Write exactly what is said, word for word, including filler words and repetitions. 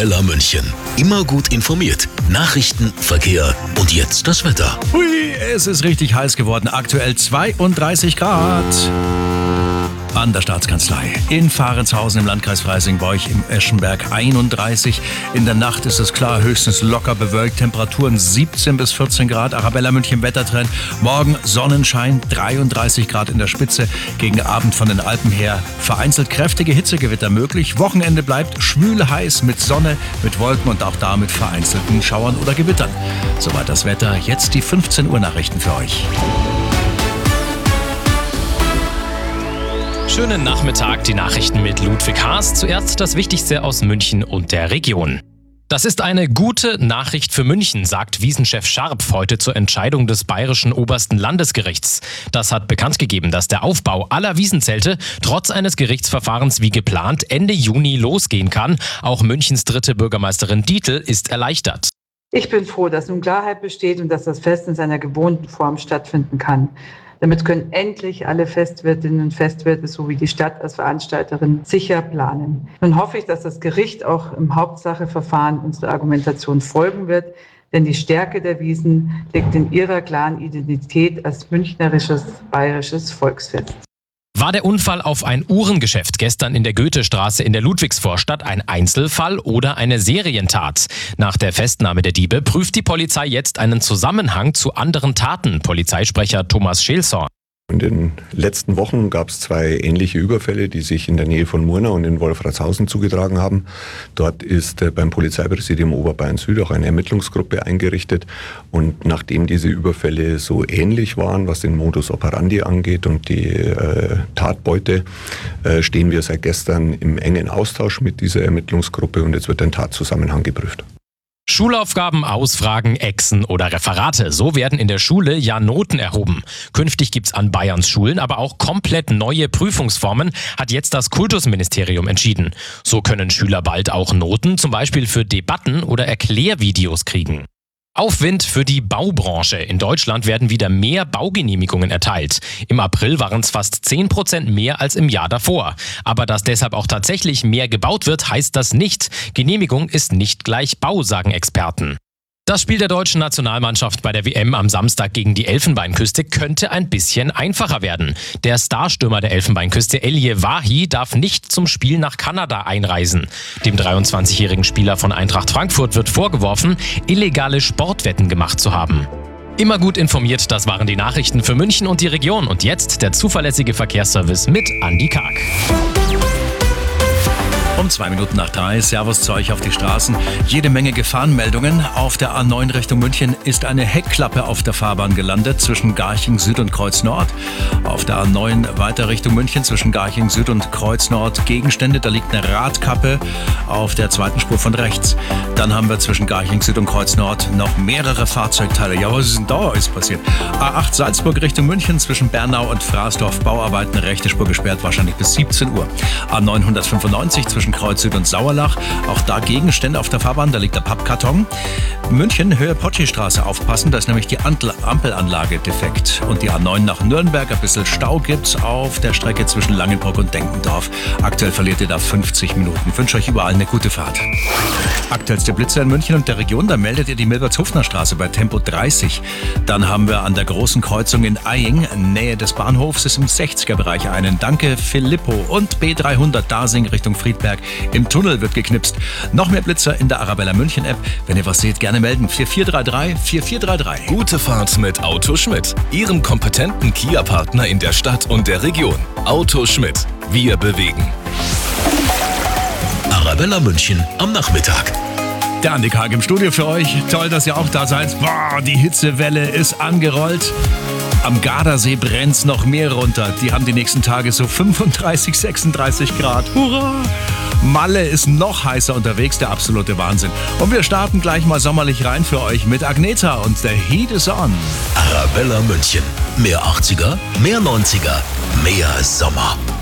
Arabella München. Immer gut informiert. Nachrichten, Verkehr und jetzt das Wetter. Hui, es ist richtig heiß geworden. Aktuell zweiunddreißig Grad. An der Staatskanzlei. In Fahrenshausen im Landkreis Freising-Borch im Eschenberg einunddreißig. In der Nacht ist es klar, höchstens locker bewölkt. Temperaturen siebzehn bis vierzehn Grad. Arabella München Wettertrend. Morgen Sonnenschein, dreiunddreißig Grad in der Spitze. Gegen Abend von den Alpen her vereinzelt kräftige Hitzegewitter möglich. Wochenende bleibt schwül heiß mit Sonne, mit Wolken und auch da mit vereinzelten Schauern oder Gewittern. Soweit das Wetter. Jetzt die fünfzehn Uhr Nachrichten für euch. Schönen Nachmittag, die Nachrichten mit Ludwig Haas. Zuerst das Wichtigste aus München und der Region. Das ist eine gute Nachricht für München, sagt Wiesenchef Scharp heute zur Entscheidung des Bayerischen Obersten Landesgerichts. Das hat bekannt gegeben, dass der Aufbau aller Wiesenzelte trotz eines Gerichtsverfahrens wie geplant Ende Juni losgehen kann. Auch Münchens dritte Bürgermeisterin Dietl ist erleichtert. Ich bin froh, dass nun Klarheit besteht und dass das Fest in seiner gewohnten Form stattfinden kann. Damit können endlich alle Festwirtinnen und Festwirte sowie die Stadt als Veranstalterin sicher planen. Nun hoffe ich, dass das Gericht auch im Hauptsacheverfahren unserer Argumentation folgen wird, denn die Stärke der Wiesn liegt in ihrer klaren Identität als münchnerisches, bayerisches Volksfest. War der Unfall auf ein Uhrengeschäft gestern in der Goethestraße in der Ludwigsvorstadt ein Einzelfall oder eine Serientat? Nach der Festnahme der Diebe prüft die Polizei jetzt einen Zusammenhang zu anderen Taten. Polizeisprecher Thomas Scheelsorn. In den letzten Wochen gab es zwei ähnliche Überfälle, die sich in der Nähe von Murnau und in Wolfratshausen zugetragen haben. Dort ist äh, beim Polizeipräsidium Oberbayern Süd auch eine Ermittlungsgruppe eingerichtet. Und nachdem diese Überfälle so ähnlich waren, was den Modus operandi angeht und die äh, Tatbeute, äh, stehen wir seit gestern im engen Austausch mit dieser Ermittlungsgruppe und jetzt wird ein Tatzusammenhang geprüft. Schulaufgaben, Ausfragen, Exen oder Referate. So werden in der Schule ja Noten erhoben. Künftig gibt's an Bayerns Schulen aber auch komplett neue Prüfungsformen, hat jetzt das Kultusministerium entschieden. So können Schüler bald auch Noten, zum Beispiel für Debatten oder Erklärvideos kriegen. Aufwind für die Baubranche. In Deutschland werden wieder mehr Baugenehmigungen erteilt. Im April waren es fast zehn Prozent mehr als im Jahr davor. Aber dass deshalb auch tatsächlich mehr gebaut wird, heißt das nicht. Genehmigung ist nicht gleich Bau, sagen Experten. Das Spiel der deutschen Nationalmannschaft bei der W M am Samstag gegen die Elfenbeinküste könnte ein bisschen einfacher werden. Der Starstürmer der Elfenbeinküste, Elie Wahi, darf nicht zum Spiel nach Kanada einreisen. Dem dreiundzwanzigjährigen Spieler von Eintracht Frankfurt wird vorgeworfen, illegale Sportwetten gemacht zu haben. Immer gut informiert, das waren die Nachrichten für München und die Region. Und jetzt der zuverlässige Verkehrsservice mit Andi Karg. Um zwei Minuten nach drei, Servus zu euch auf die Straßen. Jede Menge Gefahrenmeldungen. Auf der A neun Richtung München ist eine Heckklappe auf der Fahrbahn gelandet zwischen Garching Süd und Kreuz Nord. Auf der A neun weiter Richtung München zwischen Garching Süd und Kreuz Nord Gegenstände. Da liegt eine Radkappe auf der zweiten Spur von rechts. Dann haben wir zwischen Garching Süd und Kreuz Nord noch mehrere Fahrzeugteile. Ja, was ist denn da alles passiert? A acht Salzburg Richtung München zwischen Bernau und Fraßdorf. Bauarbeiten, rechte Spur gesperrt, wahrscheinlich bis siebzehn Uhr. A neunhundertfünfundneunzig zwischen Kreuz Süd und Sauerlach. Auch da Gegenstände auf der Fahrbahn, da liegt der Pappkarton. München, Höhe Potschi-Straße aufpassen, da ist nämlich die Ampelanlage defekt. Und die A neun nach Nürnberg, ein bisschen Stau gibt's auf der Strecke zwischen Langenburg und Denkendorf. Aktuell verliert ihr da fünfzig Minuten. Ich wünsche euch überall eine gute Fahrt. Aktuellste Blitzer in München und der Region, da meldet ihr die Milbertshofener Straße bei Tempo dreißig. Dann haben wir an der großen Kreuzung in Eying, Nähe des Bahnhofs, ist im sechziger Bereich einen. Danke Filippo. Und B dreihundert Dasing Richtung Friedberg. Im Tunnel wird geknipst. Noch mehr Blitzer in der Arabella München App. Wenn ihr was seht, gerne melden. vier vier drei drei vier vier drei drei. Gute Fahrt mit Auto Schmidt, Ihrem kompetenten Kia-Partner in der Stadt und der Region. Auto Schmidt. Wir bewegen. Arabella München am Nachmittag. Der Andi Karg im Studio für euch. Toll, dass ihr auch da seid. Boah, die Hitzewelle ist angerollt. Am Gardasee brennt's noch mehr runter. Die haben die nächsten Tage so fünfunddreißig, sechsunddreißig Grad. Hurra! Malle ist noch heißer unterwegs, der absolute Wahnsinn. Und wir starten gleich mal sommerlich rein für euch mit Agneta und The Heat is On. Arabella München. Mehr achtziger, mehr neunziger, mehr Sommer.